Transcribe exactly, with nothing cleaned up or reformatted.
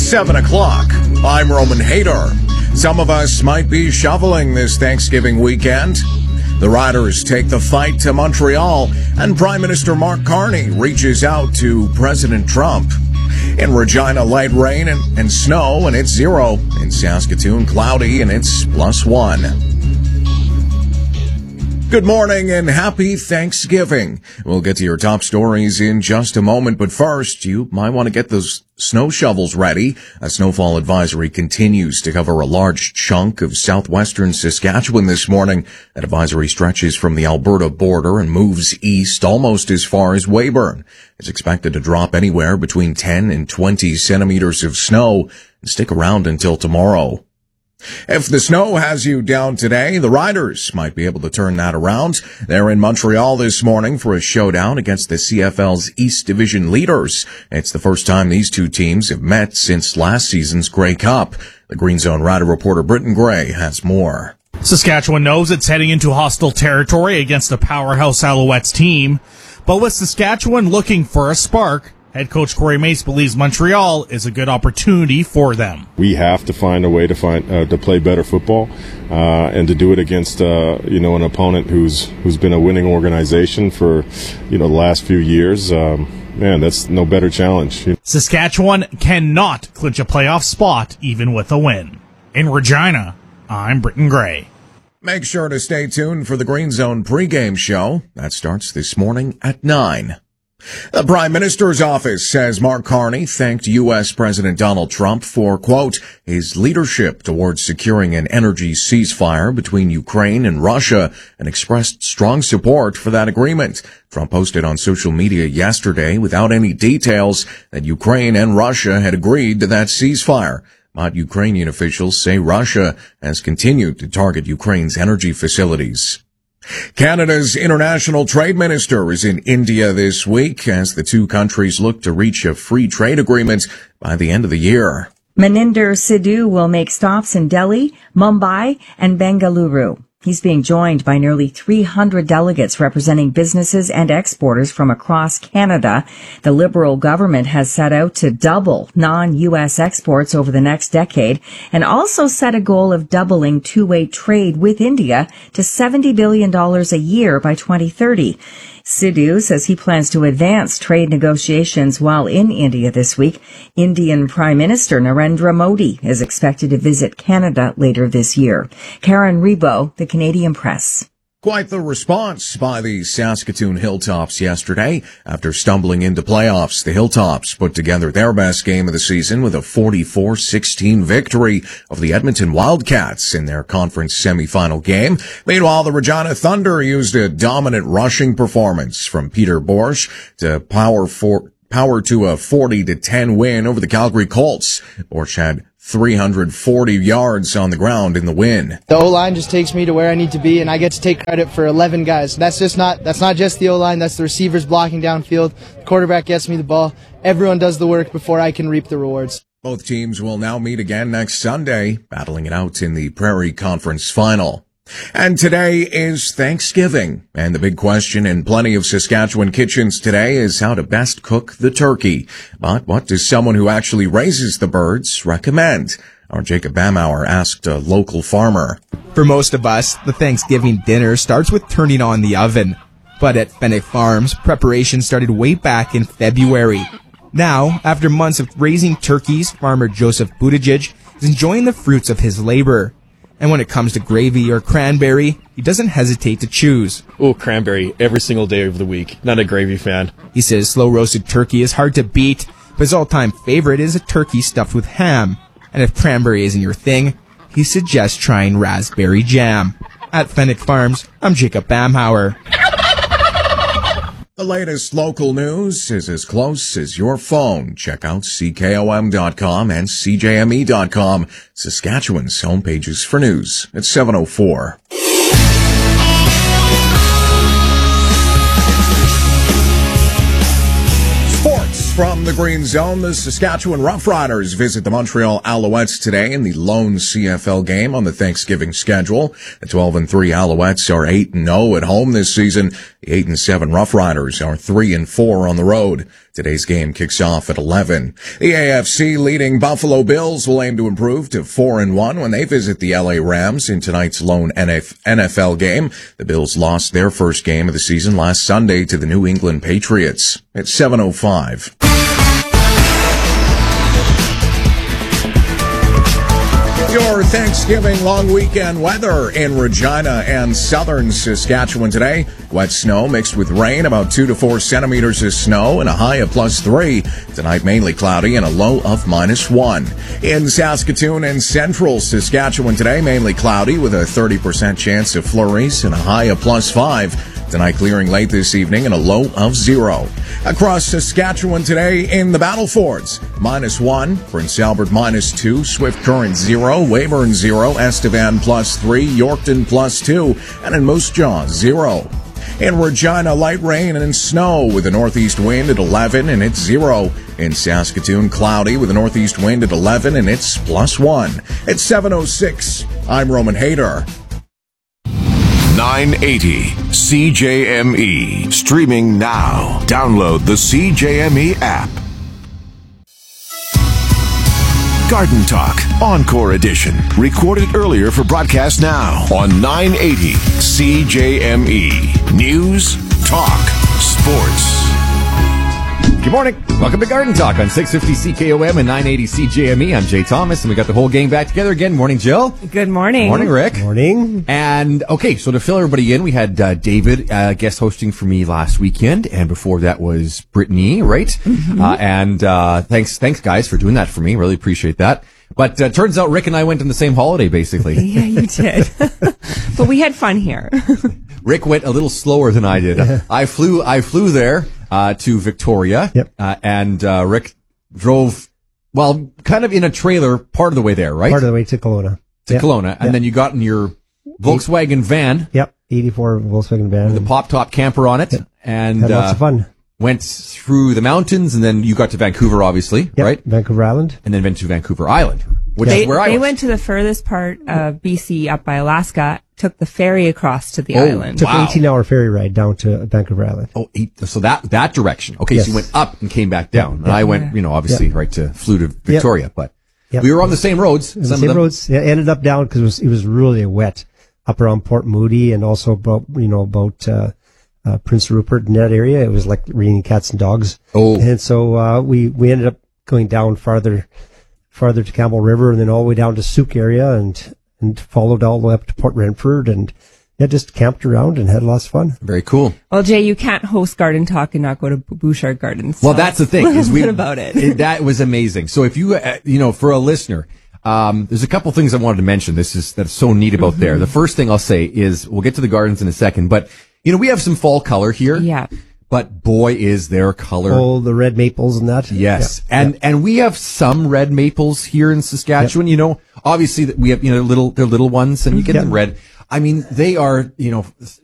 seven o'clock. I'm Roman Hayter. Some of us might be shoveling this Thanksgiving weekend. The Riders take the fight to Montreal, and Prime Minister Mark Carney reaches out to President Trump. In Regina, light rain and, and snow, and it's zero. In Saskatoon, cloudy, and it's plus one. Good morning and happy Thanksgiving. We'll get to your top stories in just a moment, but first, you might want to get those snow shovels ready. A snowfall advisory continues to cover a large chunk of southwestern Saskatchewan this morning. That advisory stretches from the Alberta border and moves east almost as far as Weyburn. It's expected to drop anywhere between ten and twenty centimeters of snow and stick around until tomorrow. If the snow has you down today, the Riders might be able to turn that around. They're in Montreal this morning for a showdown against the C F L's East Division leaders. It's the first time these two teams have met since last season's Grey Cup. The Green Zone Rider reporter Britton Gray has more. Saskatchewan knows it's heading into hostile territory against a powerhouse Alouettes team. But with Saskatchewan looking for a spark, head coach Corey Mace believes Montreal is a good opportunity for them. We have to find a way to find uh, to play better football uh, and to do it against uh, you know an opponent who's who's been a winning organization for you know the last few years. Um, man, that's no better challenge. Saskatchewan cannot clinch a playoff spot even with a win. In Regina, I'm Britton Gray. Make sure to stay tuned for the Green Zone pregame show. That starts this morning at nine. The Prime Minister's office says Mark Carney thanked U S. President Donald Trump for, quote, his leadership towards securing an energy ceasefire between Ukraine and Russia and expressed strong support for that agreement. Trump posted on social media yesterday without any details that Ukraine and Russia had agreed to that ceasefire. But Ukrainian officials say Russia has continued to target Ukraine's energy facilities. Canada's international trade minister is in India this week as the two countries look to reach a free trade agreement by the end of the year. Maninder Sidhu will make stops in Delhi, Mumbai, and Bengaluru. He's being joined by nearly three hundred delegates representing businesses and exporters from across Canada. The Liberal government has set out to double non-U S exports over the next decade and also set a goal of doubling two-way trade with India to seventy billion dollars a year by twenty thirty. Sidhu says he plans to advance trade negotiations while in India this week. Indian Prime Minister Narendra Modi is expected to visit Canada later this year. Karen Rebo, The Canadian Press. Quite the response by the Saskatoon Hilltops yesterday. After stumbling into playoffs, the Hilltops put together their best game of the season with a forty-four sixteen victory over the Edmonton Wildcats in their conference semifinal game. Meanwhile, the Regina Thunder used a dominant rushing performance from Peter Borsch to power for power to a forty to ten win over the Calgary Colts. Borsch had three hundred forty yards on the ground in the win. The O-line just takes me to where I need to be, and I get to take credit for eleven guys. That's just not that's not just the O-line, that's the receivers blocking downfield. The quarterback gets me the ball. Everyone does the work before I can reap the rewards. Both teams will now meet again next Sunday, battling it out in the Prairie Conference Final. And today is Thanksgiving, and the big question in plenty of Saskatchewan kitchens today is how to best cook the turkey. But what does someone who actually raises the birds recommend? Our Jacob Bamauer asked a local farmer. For most of us, the Thanksgiving dinner starts with turning on the oven. But at Fenwick Farms, preparation started way back in February. Now, after months of raising turkeys, farmer Joseph Buttigieg is enjoying the fruits of his labor. And when it comes to gravy or cranberry, he doesn't hesitate to choose. Oh, cranberry every single day of the week. Not a gravy fan. He says slow-roasted turkey is hard to beat, but his all-time favorite is a turkey stuffed with ham. And if cranberry isn't your thing, he suggests trying raspberry jam. At Fenwick Farms, I'm Jacob Bamauer. The latest local news is as close as your phone. Check out C K O M dot com and C J M E dot com, Saskatchewan's homepages for news. It's seven oh four. Sports from the Green Zone. The Saskatchewan Roughriders visit the Montreal Alouettes today in the lone C F L game on the Thanksgiving schedule. The twelve and three Alouettes are eight and oh at home this season. The eight and seven Roughriders are three and four on the road. Today's game kicks off at eleven. The A F C leading Buffalo Bills will aim to improve to four and one when they visit the L A Rams in tonight's lone N F L game. The Bills lost their first game of the season last Sunday to the New England Patriots. It's seven oh five. Your Thanksgiving long weekend weather in Regina and southern Saskatchewan today. Wet snow mixed with rain, about two to four centimeters of snow and a high of plus three. Tonight mainly cloudy and a low of minus one. In Saskatoon and central Saskatchewan today, mainly cloudy with a thirty percent chance of flurries and a high of plus five. Tonight clearing late this evening and a low of zero. Across Saskatchewan today in the Battle Fords, minus one, Prince Albert minus two, Swift Current zero, Weyburn zero, Estevan plus three, Yorkton plus two, and in Moose Jaw zero. In Regina, light rain and snow with a northeast wind at eleven and it's zero. In Saskatoon, cloudy with a northeast wind at eleven and it's plus one. It's seven oh six. I'm Roman Hayter. nine eighty C J M E. Streaming now. Download the C J M E app. Garden Talk, Encore Edition. Recorded earlier for broadcast now on nine eighty C J M E. News, talk, sports. Good morning. Welcome to Garden Talk on six fifty C K O M and nine eighty C J M E. I'm Jay Thomas, and we got the whole gang back together again. Morning, Jill. Good morning. Morning, Rick. Morning. And, okay, so to fill everybody in, we had uh, David uh, guest hosting for me last weekend, and before that was Brittany, right? Mm-hmm. Uh, and uh, thanks, thanks, guys, for doing that for me. Really appreciate that. But uh, turns out Rick and I went on the same holiday, basically. Yeah, you did. But we had fun here. Rick went a little slower than I did. I flew, I flew there uh, to Victoria, yep. uh, and uh, Rick drove, well, kind of in a trailer part of the way there, right? Part of the way to Kelowna. To yep. Kelowna, and yep. then you got in your Volkswagen van. Yep, eighty-four Volkswagen van. With a pop-top camper on it, yep. and had lots uh, of fun. Went through the mountains, and then you got to Vancouver, obviously, yep. right? Vancouver Island. And then went to Vancouver Island, which they, is where I They was. went to the furthest part of B C up by Alaska, took the ferry across to the oh, island. Took wow. an eighteen-hour ferry ride down to Vancouver Island. Oh, eight, so that that direction. Okay, yes. so you went up and came back down. Yep. And I went, you know, obviously, yep. right to, flew to Victoria, yep. but yep. we were on the same roads. The some same of them. roads. Yeah, ended up down because it was, it was really wet up around Port Moody and also about, you know, about, uh, Uh, Prince Rupert in that area. It was like raining cats and dogs. Oh. And so, uh, we, we ended up going down farther, farther to Campbell River and then all the way down to Souk area and, and followed all the way up to Port Renfrew and yeah, just camped around and had lots of fun. Very cool. Well, Jay, you can't host Garden Talk and not go to Bouchard Gardens. Well, that's the thing. Is we, about it. it. That was amazing. So if you, uh, you know, for a listener, um, there's a couple things I wanted to mention. This is, that's so neat about mm-hmm. there. The first thing I'll say is, we'll get to the gardens in a second, but you know, we have some fall color here. Yeah. But boy, is there color. Oh, the red maples and that. Yes. Yeah. And, yeah. and we have some red maples here in Saskatchewan, yeah. you know, obviously that we have, you know, little, they're little ones and you get yeah. them red. I mean, they are, you know,